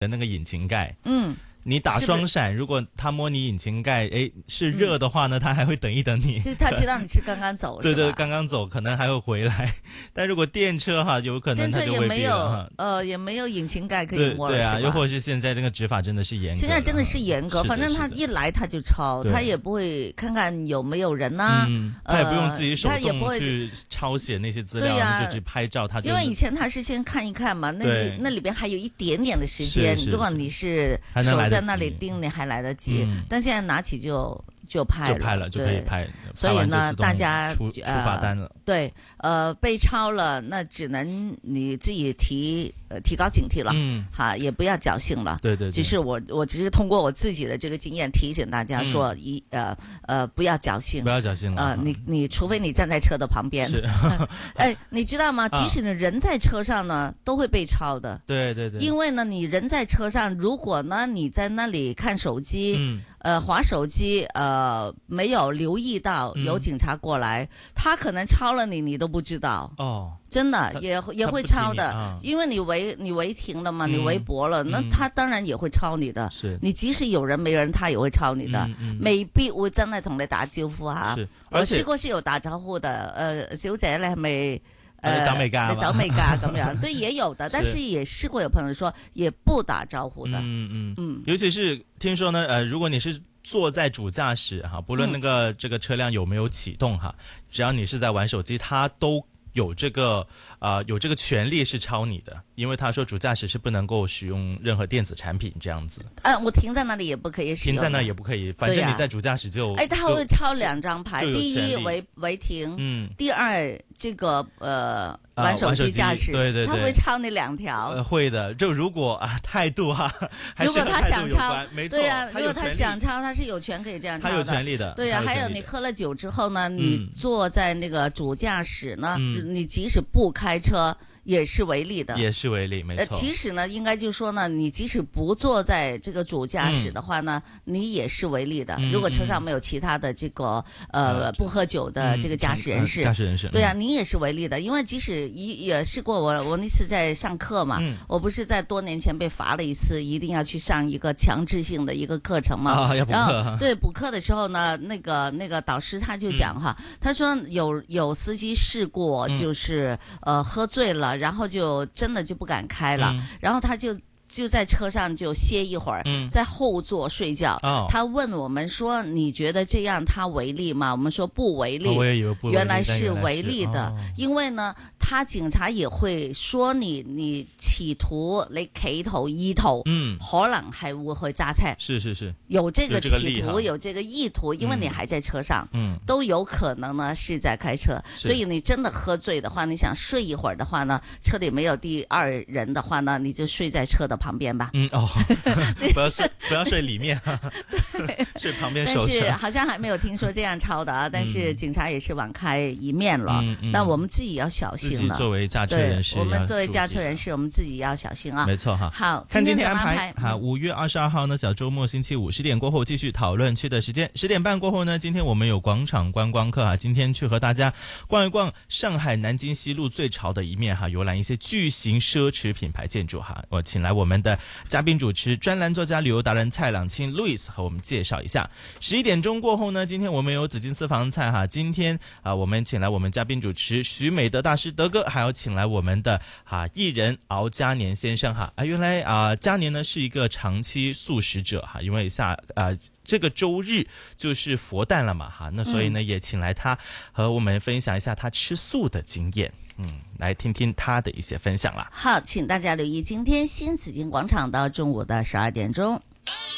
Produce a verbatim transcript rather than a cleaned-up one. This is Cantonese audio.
的那个引擎盖， 嗯。 你打双闪，如果他摸你引擎盖，哎，是热的话呢，他还会等一等你。 就他知道你是刚刚走， 对对，刚刚走，可能还会回来。但如果电车哈，有可能他就未必了。 呃，也没有引擎盖可以摸了， 对啊， 是吧？ 又或者是现在这个执法真的是严格。 现在真的是严格，反正他一来他就抄，他也不会看看有没有人呐， 嗯，他也不用自己手动去抄写那些资料， 啊、 就去拍照。他因为以前他是先看一看嘛，那里那里边还有一点点的时间，如果你是手在那里盯你。还来得及，嗯、但现在拿起就就拍了， 就拍了就可以拍。 所以呢，大家出出罚单了。 对，呃，被抄了，那只能你自己提呃提高警惕了，嗯，哈，也不要侥幸了。 对 对, 对。 只是我我只是通过我自己的这个经验提醒大家说，一、嗯、呃呃不要侥幸， 不要侥幸了。 呃，你你除非你站在车的旁边， 是， 哎，你知道吗？即使你人在车上呢，都会被抄的。 对对对。 因为呢，你人在车上，如果呢你在那里看手机，嗯。呃，滑手机，呃，没有留意到有警察过来，嗯、他可能抄了你，你都不知道。哦，真的也也会抄的，啊、因為你違你違停了嘛，嗯、你違泊了，那他當然也會抄你的。是，你即使有人沒人，他也會抄你的，嗯嗯、未必會真係同你打招呼吓。我試過是有打招呼的，呃，小姐你係咪？ 呃，找美嘎， 找美嘎咁樣，對，也有的，但是也試過有朋友說也不打招呼的， 嗯嗯嗯，尤其是聽說呢，呃，如果你是坐在主駕駛哈，不論那個這個車輛有沒有啟動哈，嗯、只要你是在玩手機，他都有這個啊、呃、有這個權利是抄你的，因為他說主駕駛是不能夠使用任何電子產品這樣子。 呃，我停在那裡也不可以使用， 停在那也不可以，反正你在主駕駛就， 哎、啊，他會抄兩張牌，第一違違停，嗯，第二這個呃。玩手機駕駛， 對對對， 他會抄你兩條。 呃，會的。就如果啊態度哈、啊，還是如果他想抄， 沒錯， 對呀、啊，如果他想抄，他是有權可以這樣抄的。 他有權利的。 對呀、啊，還有你喝了酒之後呢，你坐在那個主駕駛呢，嗯、你即使不開車。也是違例的， 也是違例，沒錯。 其實呢，應該就說呢，你即使不坐在這個主駕駛的話呢，嗯、你也是違例的。嗯、如果車上沒有其他的這個呃、嗯、不喝酒的這個駕駛人士， 駕駛人士， 對啊，你也是違例的。因為即使也也試過我，我那次在上課嘛，嗯、我不是在多年前被罰了一次，一定要去上一個強制性的一個課程嘛。 啊，要補課。 然後對補課的時候呢，那個那個導師他就講哈，嗯、他說有有司機試過，就是、嗯、呃喝醉了。然後就真的就不敢開了，嗯、然後他就就在車上就歇一會兒，嗯、在後座睡覺。哦、他問我們說：“你覺得這樣他違例嗎？”我們說不違例。 哦、我也以為不違例， 原來是違例的， 哦、 因為呢，他警察也會說你你企圖你企圖意圖，嗯，可能係會去揸車。 是是是， 有這個企圖，有這個意圖，因為你還在車上，嗯，都有可能呢是在開車。 是所以你真的喝醉的話，你想睡一會兒的話呢，車裏沒有第二人的話呢，你就睡在車的旁邊吧。 嗯哦，不要睡不要睡裏面，睡旁邊守車。 但是好像還沒有聽說這樣抄的啊，但是警察也是網開一面了。嗯嗯、那我們自己要小心了。 自己作為駕車人士， 我們作為駕車人士，我們自己要小心啊。 沒錯哈。 好， 看今天安排。 排好，五月二十二號呢，小周末星期五十點過後繼續討論區的時間。十點半過後呢，今天我們有廣場觀光客啊，今天去和大家逛一逛上海南京西路最潮的一面哈，遊覽一些巨型奢侈品牌建築哈。我請來我們的嘉賓主持專欄作家旅遊達人蔡朗清 Louis 和我們介紹一下。十一點鐘過後呢，今天我們有紫金私房菜哈。今天啊，我們請來我們嘉賓主持徐美德大師德哥，還有請來我們的啊藝人敖嘉年先生哈。啊，原來啊嘉年呢是一個長期素食者哈，因為下啊這個周日就是佛誕了嘛哈，那所以呢、嗯、也請來他和我們分享一下他吃素的經驗。嗯，來聽聽他的一些分享啦。 好，請大家留意今天新紫金廣場到中午的十二點鐘。